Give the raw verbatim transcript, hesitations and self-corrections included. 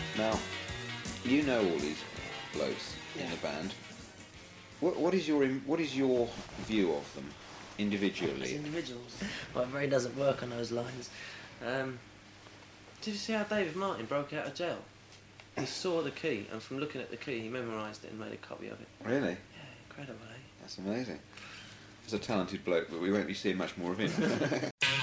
Now, you know all these blokes Yeah. in the band. What, what is your im- what is your view of them As individually? individuals. My brain doesn't work on those lines. Um, did you see how David Martin broke out of jail? He saw the key, and from looking at the key, he memorised it and made a copy of it. Really? Yeah, incredible, eh? That's amazing. He's a talented bloke, but we won't be seeing much more of him.